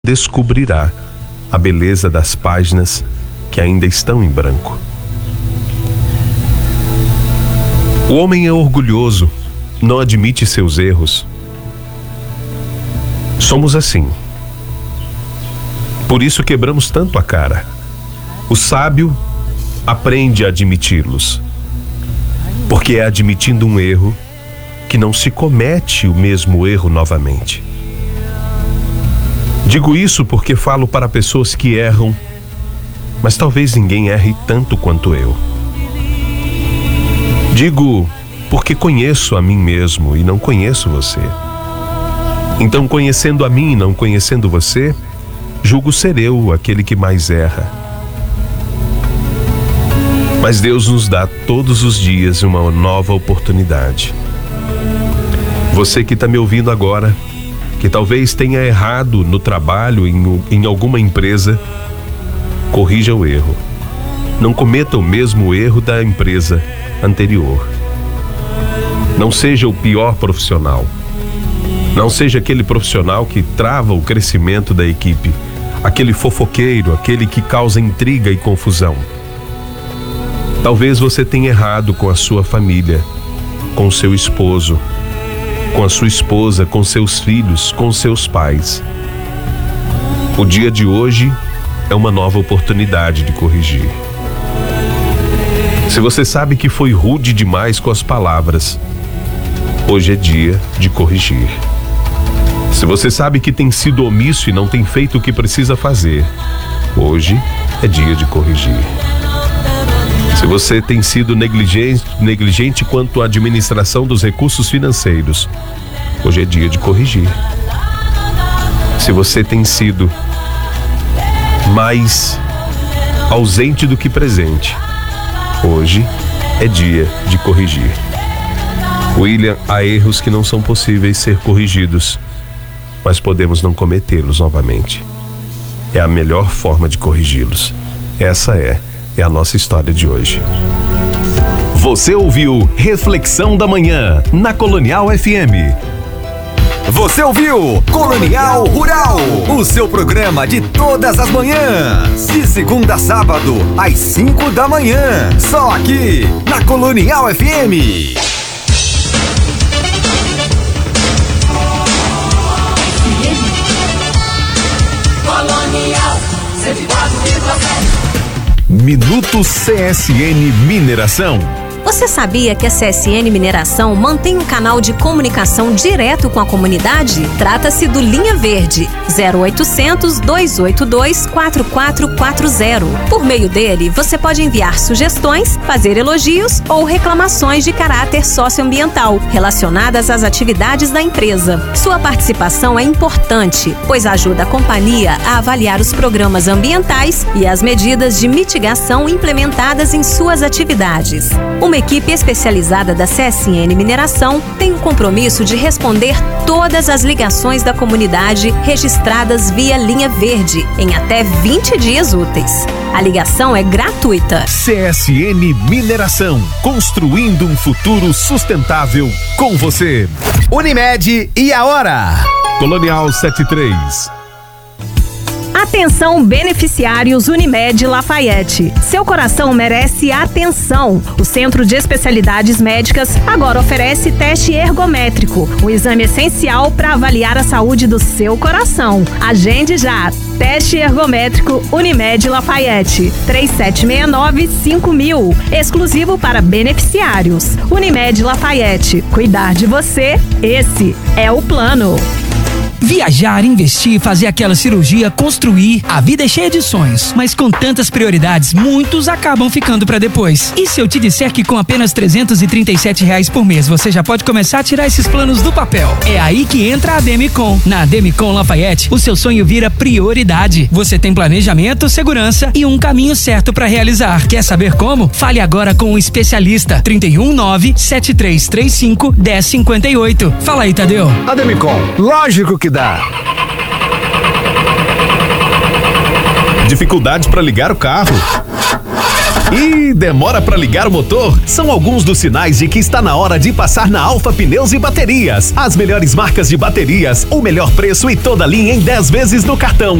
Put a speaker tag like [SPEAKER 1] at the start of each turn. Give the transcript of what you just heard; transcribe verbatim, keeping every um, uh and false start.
[SPEAKER 1] descobrirá a beleza das páginas que ainda estão em branco. O homem é orgulhoso, não admite seus erros. Somos assim. Por isso quebramos tanto a cara. O sábio aprende a admiti-los, porque é admitindo um erro que não se comete o mesmo erro novamente. Digo isso porque falo para pessoas que erram, mas talvez ninguém erre tanto quanto eu. Digo porque conheço a mim mesmo e não conheço você. Então, conhecendo a mim e não conhecendo você, julgo ser eu aquele que mais erra. Mas Deus nos dá todos os dias uma nova oportunidade. Você que está me ouvindo agora, que talvez tenha errado no trabalho, em, em alguma empresa, corrija o erro. Não cometa o mesmo erro da empresa anterior. Não seja o pior profissional. Não seja aquele profissional que trava o crescimento da equipe, aquele fofoqueiro, aquele que causa intriga e confusão. Talvez você tenha errado com a sua família, com seu esposo, com a sua esposa, com seus filhos, com seus pais. O dia de hoje é uma nova oportunidade de corrigir. Se você sabe que foi rude demais com as palavras, hoje é dia de corrigir. Se você sabe que tem sido omisso e não tem feito o que precisa fazer, hoje é dia de corrigir. Se você tem sido negligente, negligente quanto à administração dos recursos financeiros, hoje é dia de corrigir. Se você tem sido mais ausente do que presente, hoje é dia de corrigir. William, há erros que não são possíveis ser corrigidos, mas podemos não cometê-los novamente. É a melhor forma de corrigi-los. Essa é, é a nossa história de hoje.
[SPEAKER 2] Você ouviu Reflexão da Manhã, na Colonial F M. Você ouviu Colonial Rural, o seu programa de todas as manhãs, de segunda a sábado, às cinco da manhã, só aqui, na Colonial F M.
[SPEAKER 3] Colonial cento e quatro vírgula sete.
[SPEAKER 2] Minuto C S N Mineração.
[SPEAKER 4] Você sabia que a C S N Mineração mantém um canal de comunicação direto com a comunidade? Trata-se do Linha Verde, zero oitocentos, dois oito dois, quatro quatro quatro zero. Por meio dele, você pode enviar sugestões, fazer elogios ou reclamações de caráter socioambiental relacionadas às atividades da empresa. Sua participação é importante, pois ajuda a companhia a avaliar os programas ambientais e as medidas de mitigação implementadas em suas atividades. Uma equipe especializada da C S N Mineração tem o compromisso de responder todas as ligações da comunidade registradas via Linha Verde em até vinte dias úteis. A ligação é gratuita.
[SPEAKER 2] C S N Mineração, construindo um futuro sustentável com você. Unimed e a hora?
[SPEAKER 1] Colonial setenta e três.
[SPEAKER 5] Atenção, beneficiários Unimed Lafayette. Seu coração merece atenção. O Centro de Especialidades Médicas agora oferece teste ergométrico, um exame essencial para avaliar a saúde do seu coração. Agende já. Teste ergométrico Unimed Lafayette. três sete seis nove, cinco mil. Exclusivo para beneficiários. Unimed Lafayette. Cuidar de você, esse é o plano.
[SPEAKER 6] Viajar, investir, fazer aquela cirurgia, construir. A vida é cheia de sonhos, mas com tantas prioridades, muitos acabam ficando pra depois. E se eu te disser que com apenas trezentos e trinta e sete reais por mês você já pode começar a tirar esses planos do papel? É aí que entra a Demicon. Na Demicon Lafayette, o seu sonho vira prioridade. Você tem planejamento, segurança e um caminho certo pra realizar. Quer saber como? Fale agora com o especialista. trinta e um, nove, sete três três cinco, um zero cinco oito. Fala aí, Tadeu.
[SPEAKER 2] A Demicon, lógico que dá.
[SPEAKER 1] Dificuldade para ligar o carro?
[SPEAKER 2] Ih, demora pra ligar o motor? São alguns dos sinais de que está na hora de passar na Alfa Pneus e Baterias. As melhores marcas de baterias, o melhor preço e toda a linha em dez vezes no cartão.